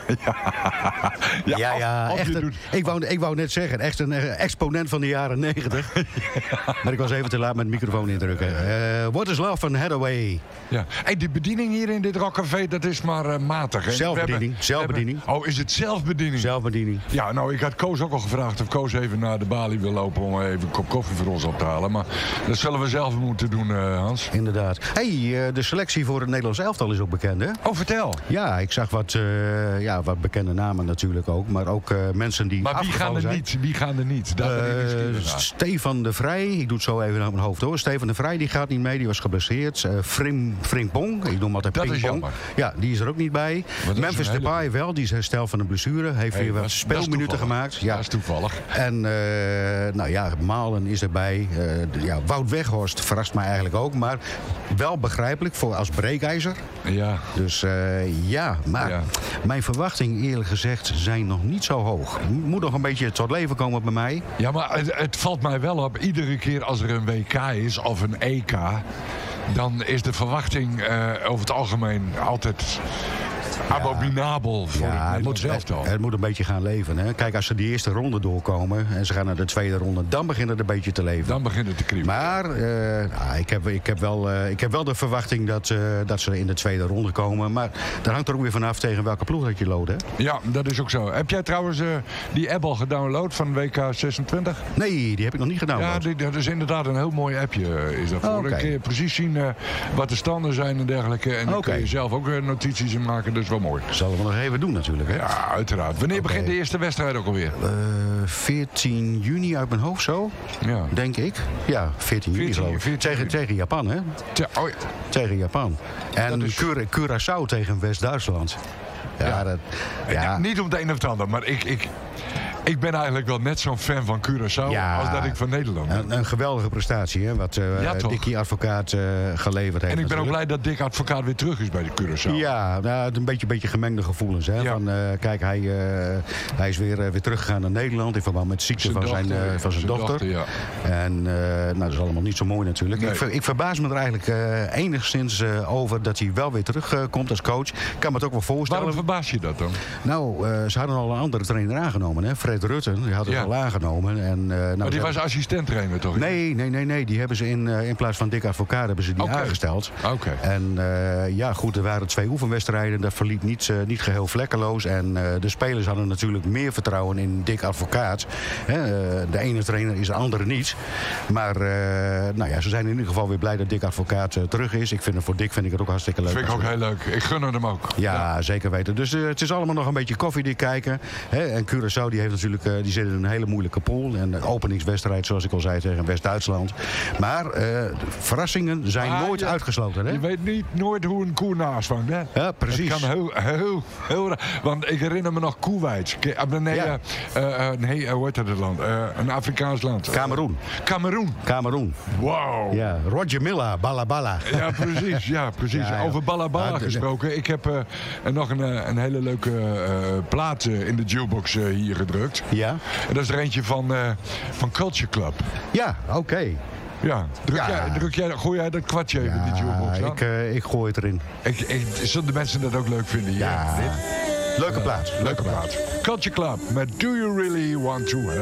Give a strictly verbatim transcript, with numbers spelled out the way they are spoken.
ja, Ja, ja, ja of, of echt een, doet... ik, wou, ik wou net zeggen, echt een uh, exponent van de jaren negentig. Ja. Maar ik was even te laat met de microfoon indrukken. Uh, What is Love van Hathaway. Ja. Hey, die bediening hier in dit rockcafé, dat is maar uh, matig. Hè? Zelfbediening, we hebben, zelfbediening. We hebben... Oh, is het zelfbediening? Zelfbediening. Ja, nou, ik had Koos ook al gevraagd of Koos even naar de balie wil lopen om even een kop koffie voor ons op te halen. Maar dat zullen we zelf moeten doen, uh, Hans. Inderdaad. Hey, uh, de selectie voor het Nederlands elftal is ook bekend, hè? Oh, vertel. Ja, ik zag wat, uh, ja, wat bekende namen natuurlijk ook. Maar ook uh, mensen die Maar wie gaan er zijn. niet? Wie gaan er niet? Daar ben ik nieuwsgierig naar. Stefan de Vrij, ik doe het zo even naar mijn hoofd hoor. Stefan de Vrij die gaat niet mee, die was geblesseerd. Uh, Frim, Frimpong, ik noem hem altijd Dat is Pingpong. jammer. Ja, die is er ook niet bij. Memphis hele... Depay wel, die is hersteld van een blessure. Heeft hey, weer wat dat, speelminuten dat gemaakt. Ja. Dat is toevallig. En uh, nou ja, Malen is erbij. Uh, ja, Wout Weghorst verrast mij eigenlijk ook. Maar wel begrijpelijk voor als breekijzer. Ja. Dus uh, ja, maar ja. Mijn verwachtingen eerlijk gezegd zijn nog niet zo hoog. Moet nog een beetje tot leven komen bij mij. Ja, maar het, het valt mij wel op. Iedere keer als er een W K is of een E K... dan is de verwachting uh, over het algemeen altijd... Ja. Abominabel voor ja, het het moet, elftal. Het, het moet een beetje gaan leven. Hè? Kijk, als ze die eerste ronde doorkomen en ze gaan naar de tweede ronde, dan begint het een beetje te leven. Dan begint het te kriebelen. Maar uh, nou, ik, heb, ik, heb wel, uh, ik heb wel de verwachting dat, uh, dat ze in de tweede ronde komen. Maar daar hangt er ook weer vanaf tegen welke ploeg dat je loadt. Hè? Ja, dat is ook zo. Heb jij trouwens uh, die app al gedownload van W K zesentwintig? Nee, die heb ik nog niet gedownload. Ja, die, dat is inderdaad een heel mooi appje. Is dat voor. Oh, okay. Dan kun je precies zien uh, wat de standen zijn en dergelijke. En dan okay. kun je zelf ook uh, notities in maken. Dat is wel mooi. Zullen we nog even doen natuurlijk. Hè? Ja, uiteraard. Wanneer okay. begint de eerste wedstrijd ook alweer? Uh, veertien juni uit mijn hoofd zo. Ja. Denk ik. Ja, veertien juni geloof ik. veertien tegen, tegen Japan, hè? Te, oh ja. Tegen Japan. En is... Cura- Curaçao tegen West-Duitsland. Ja, ja. Dat, ja. Niet om het een of het ander, maar ik... ik... Ik ben eigenlijk wel net zo'n fan van Curaçao ja, als dat ik van Nederland ben. Een, een geweldige prestatie, hè, wat uh, ja, Dickie Advocaat uh, geleverd heeft. En ik ben natuurlijk. ook blij dat Dick Advocaat weer terug is bij de Curaçao. Ja, nou, een beetje, beetje gemengde gevoelens. Hè, ja. van, uh, kijk, hij, uh, hij is weer, uh, weer teruggegaan naar Nederland in verband met de ziekte zijn van dochter, zijn, uh, van zijn, zijn dochter. dochter ja. En uh, nou, dat is allemaal niet zo mooi natuurlijk. Nee. Ik, ik verbaas me er eigenlijk uh, enigszins uh, over dat hij wel weer terugkomt uh, als coach. Ik kan me het ook wel voorstellen. Waarom verbaas je dat dan? Nou, uh, ze hadden al een andere trainer aangenomen, hè, Fred Rutten. Die hadden ja. al aangenomen. En, uh, nou, maar die was hebben... assistent-trainer toch? Nee, nee, nee, nee. Die hebben ze in, uh, in plaats van Dick Advocaat hebben ze die okay. aangesteld. Okay. En uh, ja, goed, er waren twee oefenwedstrijden. Dat verliep niet, uh, niet geheel vlekkeloos. En uh, de spelers hadden natuurlijk meer vertrouwen in Dick Advocaat. Hè, uh, de ene trainer is de andere niet. Maar uh, nou ja, ze zijn in ieder geval weer blij dat Dick Advocaat uh, terug is. Ik vind het voor Dick vind ik het ook hartstikke leuk. Vind ik ook heel leuk. Ik gun hem ook. Ja, ja. zeker weten. Dus uh, het is allemaal nog een beetje koffiedik kijken. Hè? En Curaçao die heeft natuurlijk, uh, die zit in een hele moeilijke pool. En de openingswedstrijd, zoals ik al zei, tegen West-Duitsland. Maar uh, verrassingen zijn ah, nooit ja. uitgesloten. Hè? Je weet niet nooit hoe een koe naastvangt. Hè? Ja, precies. Het kan heel, heel, heel... Want ik herinner me nog Kuwait. Nee, ja. uh, uh, nee uh, hoe heet dat het land? Uh, een Afrikaans land. Kameroen. Kameroen. Kameroen. Wow. Ja, Roger Milla, Balla Balla. Ja, precies. Ja, precies. Ja, ja. Over Balla Balla ja, gesproken. Ik heb uh, nog een, een hele leuke uh, plaat uh, in de jukebox uh, hier gedrukt. Ja. En dat is er eentje van, uh, van Culture Club. Ja, oké. Okay. Ja, druk ja. Jij, druk jij, gooi jij dat kwartje ja, in die jukebox aan? Ik, uh, ik gooi het erin. Ik, ik, zullen de mensen dat ook leuk vinden? Ja. ja. Leuke plaat. Leuke plaat. Culture Club met Do You Really Want To